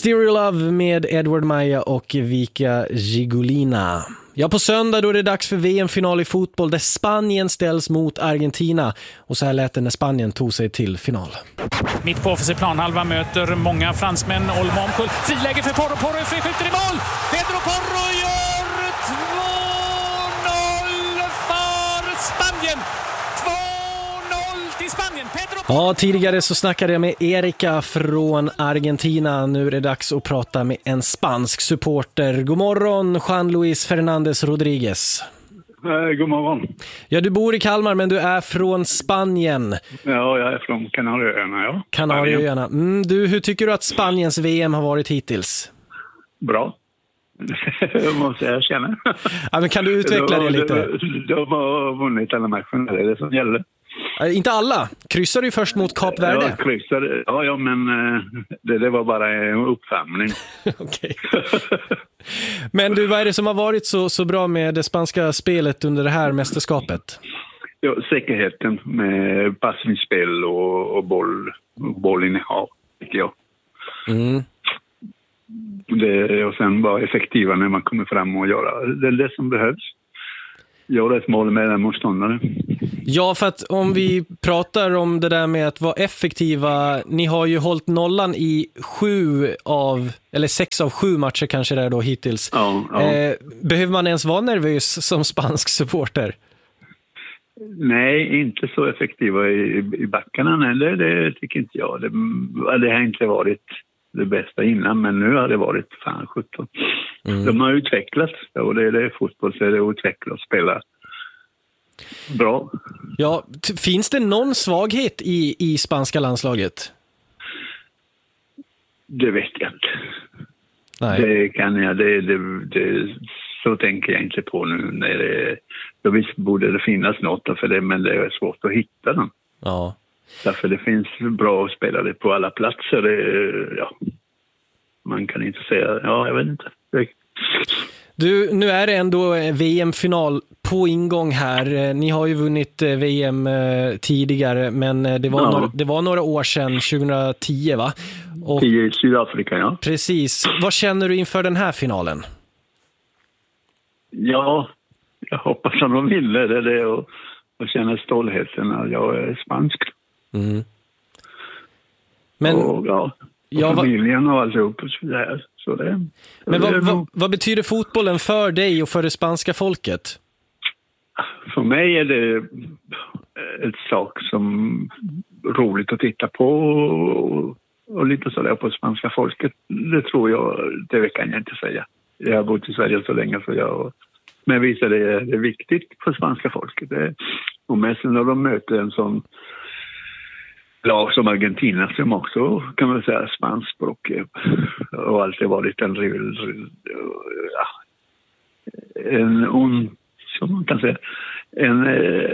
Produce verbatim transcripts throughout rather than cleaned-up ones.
Stereo Love med Edward Maja och Vika Gigolina. Ja, på söndag då är det dags för V M-final i fotboll där Spanien ställs mot Argentina. Och så här lät det när Spanien tog sig till final. Mitt på offensiv planhalva möter många fransmän. Olmo omkull. Friläge för Porro. Porro skjuter i mål. Pedro Porro gör två noll för Spanien. två noll till Spanien. Pedro Porro. Ja, tidigare så snackade jag med Erika från Argentina. Nu är det dags att prata med en spansk supporter. God morgon, Juan Luis Fernandez Rodriguez. Eh, god morgon. Ja, du bor i Kalmar men du är från Spanien. Ja, jag är från Kanarieöarna, ja. Kanarieöarna. Mm, du, hur tycker du att Spaniens V M har varit hittills? Bra. Jag måste erkänna. Ja, men kan du utveckla de, det lite? De, de har vunnit alla matcherna, det är det som gäller. Inte alla. Kryssar du först mot Kap Verde? Ja, kryssade. Ja, ja, men det, det var bara en uppsamling. Okej. Men du, vad är det som har varit så, så bra med det spanska spelet under det här mästerskapet? Ja, säkerheten med passningsspel och, och boll, bollinnehav, tycker jag. Mm. Det, och sen vara effektiva när man kommer fram och göra det är det som behövs. Göra ett mål med den motståndare. Ja, för att om vi pratar om det där med att vara effektiva, ni har ju hållit nollan i sju av, eller sex av sju matcher kanske det är då hittills. Ja, ja. Eh, behöver man ens vara nervös som spansk supporter? Nej, inte så effektiva i, i backarna. Nej, det, det tycker inte jag. Det, det har inte varit det bästa innan, men nu har det varit fan sjutton. Mm. De har utvecklats, och det är det fotboll, så är det att utveckla och spela bra. Ja, t- finns det någon svaghet i, i spanska landslaget? Det vet jag inte. Nej. Det kan jag, det, det, det, så tänker jag inte på nu. När det, då visst borde det finnas något för det, men det är svårt att hitta dem. Ja. Därför det finns bra spelare på alla platser. Det, ja, man kan inte säga, ja jag vet inte. Det... Du, nu är det ändå V M-final på ingång här. Ni har ju vunnit V M tidigare, men det var, ja. några, det var några år sedan, tjugohundratio va? Och, tio i Sydafrika, ja. Precis. Vad känner du inför den här finalen? Ja, jag hoppas att de vinner det, det och, och känner stoltheten att jag är spansk. Mm. Men och, ja, och ja, familjen och alltihop så där. Så det, men det vad, nog... vad, vad betyder fotbollen för dig och för det spanska folket? För mig är det ett sak som roligt att titta på och, och lite sådär på spanska folket. Det tror jag, det kan jag inte säga. Jag har bott i Sverige så länge så jag... Men visst är det, det är viktigt för spanska folket. Det, och mest när de möter en sån lag som Argentina som också kan man säga spanskspråk och alltid varit en ja, en on, som man kan säga en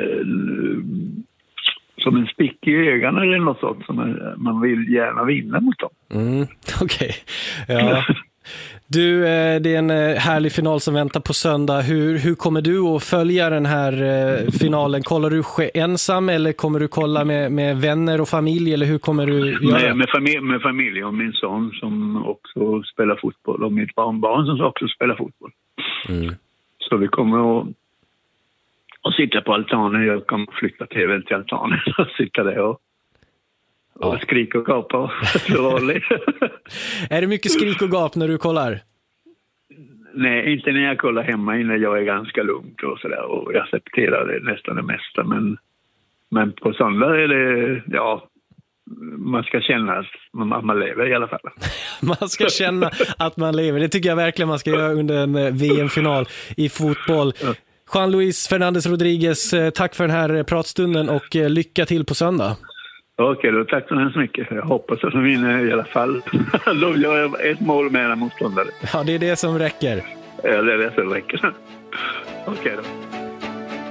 som en spick i ögonen eller något sånt som man, man vill gärna vinna mot dem. Mm, okej. Okay. Ja. Du, det är en härlig final som väntar på söndag. Hur, hur kommer du att följa den här finalen? Kollar du ensam eller kommer du kolla med, med vänner och familj? Eller hur kommer du göra? Nej, med, familj, med familj och min son som också spelar fotboll och mitt barnbarn som också spelar fotboll. Mm. Så vi kommer att, att sitta på altanen. Jag kommer att flytta tvn till altanen och sitta där och Och ja. skrik och gapa. Är det mycket skrik och gap när du kollar? Nej, inte när jag kollar hemma innan jag är ganska lugnt och sådär. Och jag accepterar det nästan det mesta. Men, men på söndag är det, ja, man ska känna att man, man lever i alla fall. Man ska känna att man lever. Det tycker jag verkligen man ska göra under en V M-final i fotboll. Ja. Juan Luis Fernandez Rodriguez, tack för den här pratstunden och lycka till på söndag. Okej, då tack så hemskt mycket. Jag hoppas att de vinner i alla fall. Då gör jag ett mål med en motståndare. Ja, det är det som räcker. Ja, det är det som räcker. Okej då.